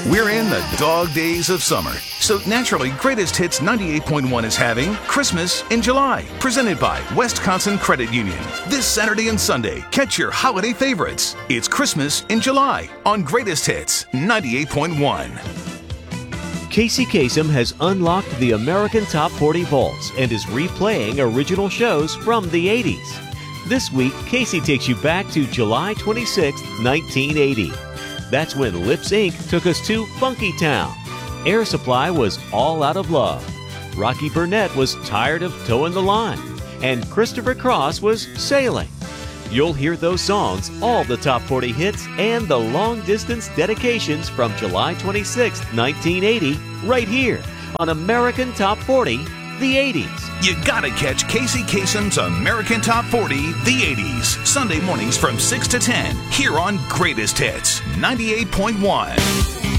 We're in the dog days of summer, so naturally Greatest Hits 98.1 is having Christmas in July, presented by Wisconsin Credit Union. This Saturday and Sunday, catch your holiday favorites. It's Christmas in July on Greatest Hits 98.1. Casey Kasem has unlocked the American Top 40 vaults and is replaying original shows from the 80s. This week, Casey takes you back to July 26, 1980. That's when Lips Inc. took us to Funky Town. Air Supply was All Out of Love. Rocky Burnett was Tired of Towing the Line. And Christopher Cross was Sailing. You'll hear those songs, all the top 40 hits, and the long-distance dedications from July 26, 1980, right here on American Top 40, the 80s. You gotta catch Casey Kasem's American Top 40, the 80s, Sunday mornings from 6 to 10, here on Greatest Hits 98.1.